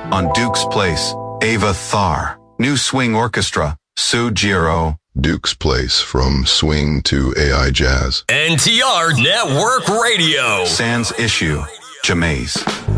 On Duke's Place, Ava Thar. New Swing Orchestra, Sue Giro. Duke's Place, from swing to AI jazz. NTR Network Radio. Sans Issue, Jameis.